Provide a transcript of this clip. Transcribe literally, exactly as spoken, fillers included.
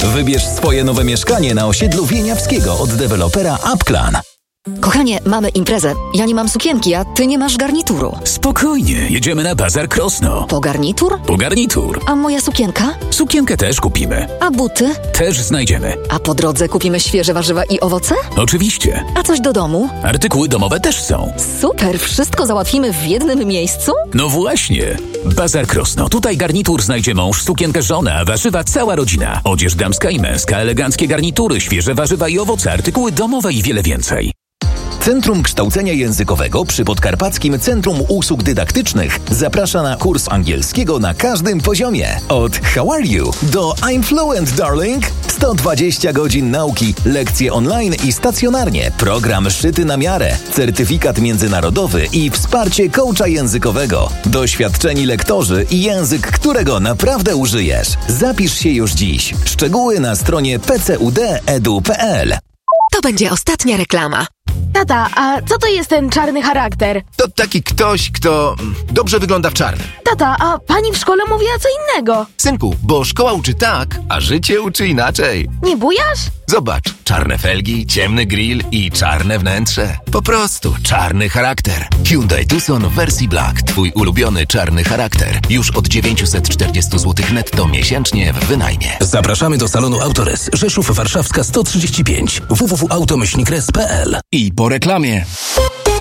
Wybierz swoje nowe mieszkanie na osiedlu Wieniawskiego od dewelopera Upclan. Kochanie, mamy imprezę. Ja nie mam sukienki, a ty nie masz garnituru. Spokojnie, jedziemy na Bazar Krosno. Po garnitur? Po garnitur. A moja sukienka? Sukienkę też kupimy. A buty? Też znajdziemy. A po drodze kupimy świeże warzywa i owoce? Oczywiście. A coś do domu? Artykuły domowe też są. Super, wszystko załatwimy w jednym miejscu? No właśnie. Bazar Krosno. Tutaj garnitur znajdzie mąż, sukienkę żona, a warzywa cała rodzina. Odzież damska i męska, eleganckie garnitury, świeże warzywa i owoce, artykuły domowe i wiele więcej. Centrum Kształcenia Językowego przy Podkarpackim Centrum Usług Dydaktycznych zaprasza na kurs angielskiego na każdym poziomie. Od How are you do I'm fluent, darling. sto dwadzieścia godzin nauki, lekcje online i stacjonarnie, program szyty na miarę, certyfikat międzynarodowy i wsparcie coacha językowego. Doświadczeni lektorzy i język, którego naprawdę użyjesz. Zapisz się już dziś. Szczegóły na stronie p c u d kropka e d u kropka p l. To będzie ostatnia reklama. Tata, a co to jest ten czarny charakter? To taki ktoś, kto dobrze wygląda w czarnym. Tata, a pani w szkole mówiła co innego. Synku, bo szkoła uczy tak, a życie uczy inaczej. Nie bujasz? Zobacz, czarne felgi, ciemny grill i czarne wnętrze. Po prostu czarny charakter. Hyundai Tucson w wersji Black. Twój ulubiony czarny charakter. Już od dziewięćset czterdzieści złotych netto miesięcznie w wynajmie. Zapraszamy do salonu Autores. Rzeszów Warszawska sto trzydzieści pięć. w w w kropka auto myślnik res kropka p l. I po reklamie.